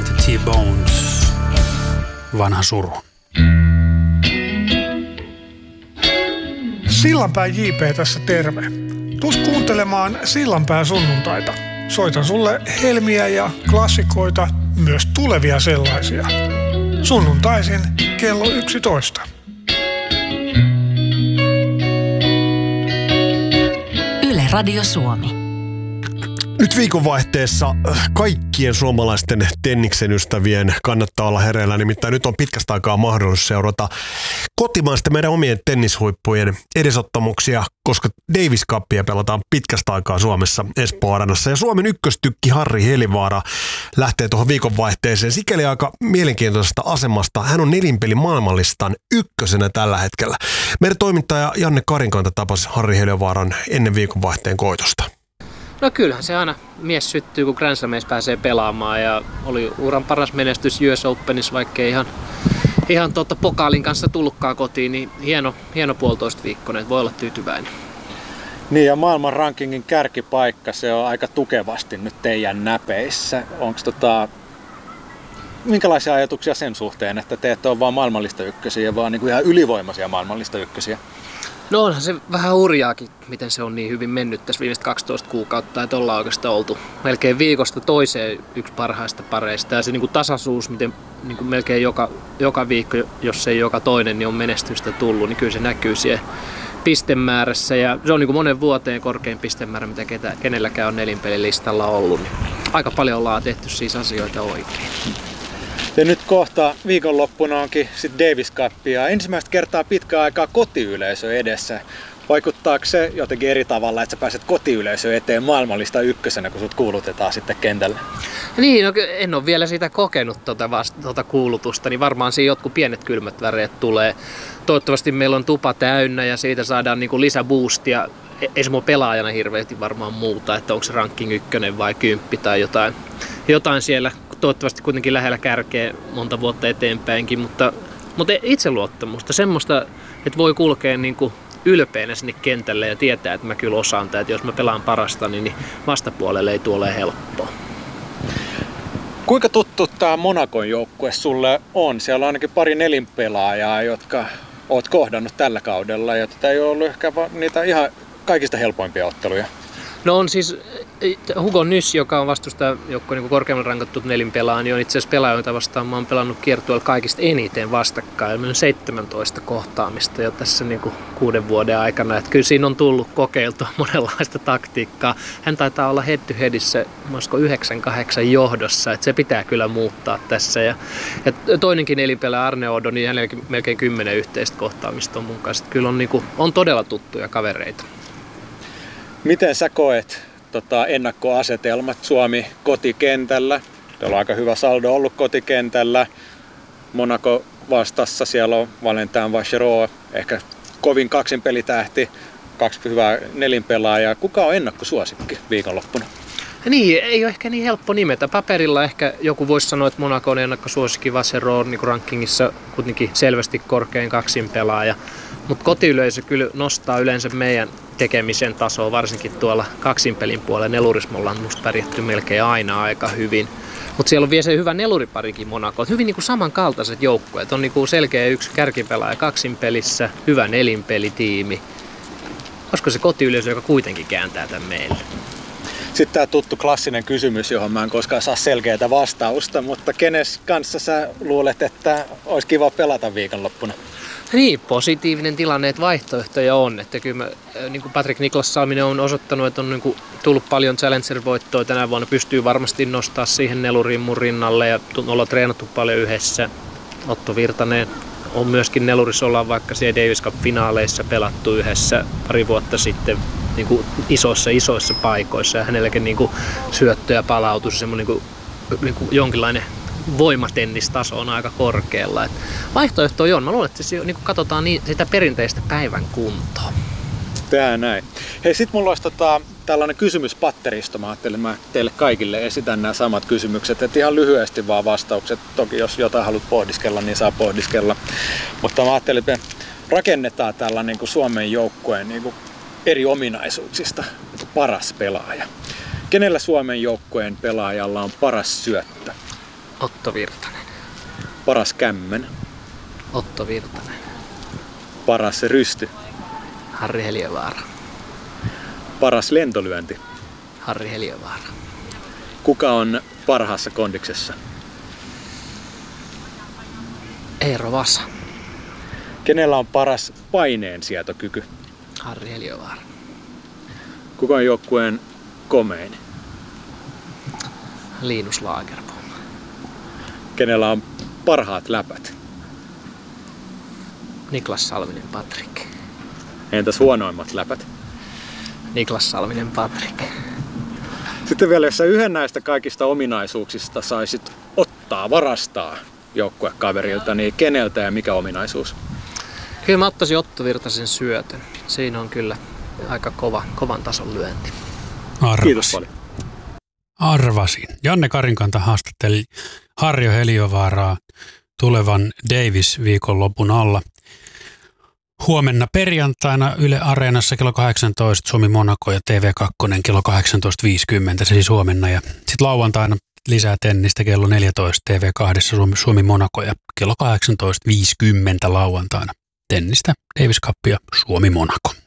T-Bones. Vanha suru. Sillanpää JP tässä terve. Tuus kuuntelemaan Sillanpää sunnuntaita. Soitan sulle helmiä ja klassikoita, myös tulevia sellaisia. Sunnuntaisin kello 11. Yle Radio Suomi. Nyt viikonvaihteessa kaikkien suomalaisten tenniksen ystävien kannattaa olla hereillä, nimittäin nyt on pitkästä aikaa mahdollisuus seurata kotimaista meidän omien tennishuippujen edesottamuksia, koska Davis Cupia pelataan pitkästä aikaa Suomessa Espoo-arenassa. Ja Suomen ykköstykki Harri Helivaara lähtee tuohon viikonvaihteeseen sikäli aika mielenkiintoisesta asemasta. Hän on nelinpelin maailmanlistan ykkösenä tällä hetkellä. Meidän toimittaja Janne Karinkanta tapasi Harri Helivaaran ennen viikonvaihteen koitosta. No kyllähän se aina mies syttyy, kun Grand Slameissa pääsee pelaamaan ja oli uran paras menestys US Openissa, vaikkei ihan pokaalin kanssa tullutkaan kotiin, niin hieno puolitoista viikkoinen, voi olla tyytyväinen. Niin ja maailman rankingin kärkipaikka, se on aika tukevasti nyt teidän näpeissä. Onko minkälaisia ajatuksia sen suhteen, että te ette ole vaan maailmanlista ykkösiä, vaan niin kuin ihan ylivoimaisia maailmanlista ykkösiä? No onhan se vähän hurjaakin, miten se on niin hyvin mennyt tässä viimeiset 12 kuukautta, että ollaan oikeastaan oltu melkein viikosta toiseen yksi parhaista pareista. Ja se niin kuin tasaisuus, miten niin kuin melkein joka viikko, jos ei joka toinen, niin on menestystä tullut, niin kyllä se näkyy siellä pistemäärässä. Ja se on niin kuin monen vuoteen korkein pistemäärä, mitä kenelläkään on nelinpelilistalla ollut. Niin aika paljon ollaan tehty siis asioita oikein. Ja nyt kohta viikonloppuna onkin sitten Davis Cupia. Ensimmäistä kertaa pitkään aikaa kotiyleisö edessä. Vaikuttaako se jotenkin eri tavalla, että sä pääset kotiyleisö eteen maailmanlista ykkösenä, kun sut kuulutetaan sitten kentälle? Niin, no, en ole vielä sitä kokenut tuota kuulutusta, niin varmaan siinä jotkut pienet kylmät väreet tulee. Toivottavasti meillä on tupa täynnä ja siitä saadaan niin kuin lisäboostia. Ei se mua pelaajana hirveästi varmaan muuta, että onko se ranking 1 vai 10 tai jotain siellä. Toivottavasti kuitenkin lähellä kärkeä monta vuotta eteenpäinkin, mutta itseluottamusta, semmoista, että voi kulkea niin kuin ylpeänä sinne kentälle ja tietää, että mä kyllä osaan tätä, että jos mä pelaan parasta, niin vastapuolelle ei tule helppoa. Kuinka tuttu tämä Monacon joukkue sulle on? Siellä on ainakin pari nelinpelaajaa, jotka oot kohdannut tällä kaudella, ja tätä ei ole ollut ehkä niitä ihan kaikista helpoimpia otteluja. No on siis Hugo Nys, joka on vastustajajoukkojen niin korkeammin rankattu nelinpelaaja, niin on itse asiassa pelaaja, jota vastaan mä oon pelannut kiertueella kaikista eniten vastakkain. Meillä on 17 kohtaamista jo tässä niin kuin 6 vuoden aikana. Että kyllä siinä on tullut kokeiltua monenlaista taktiikkaa. Hän taitaa olla head to headissä 9-8 johdossa, että se pitää kyllä muuttaa tässä. Ja toinenkin nelinpelaaja Arne Odo, niin hänelläkin melkein 10 yhteistä kohtaamista on mun kanssa. Että kyllä on todella tuttuja kavereita. Miten sä koet ennakkoasetelmat Suomi kotikentällä? Teillä on aika hyvä saldo ollut kotikentällä. Monaco vastassa, siellä on Valentin Vachereau, ehkä kovin kaksinpelitähti, 2 hyvää nelinpelaajaa. Kuka on ennakkosuosikki viikonloppuna? Niin, ei ole ehkä niin helppo nimetä. Paperilla ehkä joku voisi sanoa, että Monaco on ennakkosuosikki, Vachereau niin rankingissa kuitenkin selvästi korkein kaksinpelaaja. Mutta kotiyleisö kyllä nostaa yleensä meidän tekemisen tasoa, varsinkin tuolla kaksinpelin puolella. Neluris me ollaan musta pärjätty melkein aina aika hyvin. Mutta siellä on vielä se hyvä neluriparikin Monaco. Hyvin niinku samankaltaiset joukkueet. On niinku selkeä yksi kärkipelaaja kaksinpelissä, hyvä nelinpelitiimi. Olisiko se kotiyleisö, joka kuitenkin kääntää tämän meille? Sitten tämä tuttu klassinen kysymys, johon mä en koskaan saa selkeää vastausta, mutta kenes kanssa sä luulet, että olisi kiva pelata viikonloppuna? Niin, positiivinen tilanne, että vaihtoehtoja on. Että kyllä niin kuin Patrick Niklas Salminen on osoittanut, että on niin kuin tullut paljon Challenger-voittoja tänä vuonna. Pystyy varmasti nostaa siihen neluriin mun rinnalle ja ollaan treenattu paljon yhdessä. Otto Virtanen on myöskin nelurissa, ollaan vaikka siellä Davis Cup-finaaleissa pelattu yhdessä pari vuotta sitten niin kuin isoissa paikoissa. Ja hänelläkin niin kuin syöttö ja palautus, semmoinen niin kuin jonkinlainen voimatennistaso on aika korkealla. Et vaihtoehtoja on. Mä luulen, että se, niin katsotaan sitä perinteistä päivän kuntoa. Tää näin. Hei, sit mulla olisi tällainen kysymyspatteristo. Mä ajattelin, mä teille kaikille esitän nämä samat kysymykset. Et ihan lyhyesti vaan vastaukset. Toki jos jotain haluat pohdiskella, niin saa pohdiskella. Mutta mä ajattelin, että me rakennetaan tällainen niin kuin Suomen joukkueen niin kuin eri ominaisuuksista paras pelaaja. Kenellä Suomen joukkueen pelaajalla on paras syöttö? Otto Virtanen. Paras kämmen. Otto Virtanen. Paras rysty. Harri Heliövaara. Paras lentolyönti. Harri Heliövaara. Kuka on parhaassa kondiksessa? Eero Vasa. Kenellä on paras paineensietokyky? Harri Heliövaara. Kuka on joukkueen komein? Linus Lagerboom. Kenellä on parhaat läpät? Niklas Salminen Patrik. Entäs huonoimmat läpät? Niklas Salminen Patrik. Sitten vielä, jos sä yhden näistä kaikista ominaisuuksista saisit varastaa joukkuekaverilta, niin keneltä ja mikä ominaisuus? Kyllä mä ottaisin Otto Virtasen syötön. Siinä on kyllä aika kovan tason lyönti. Kiitos paljon. Arvasin. Janne Karinkanta haastatteli Harri Heliövaaraa tulevan Davis-viikonlopun alla. Huomenna perjantaina Yle Areenassa kello 18 Suomi Monaco ja TV2 kello 18.50, se siis huomenna. Ja sitten lauantaina lisää tennistä kello 14 TV2 Suomi Monaco ja kello 18.50 lauantaina tennistä Davis Cup ja Suomi Monaco.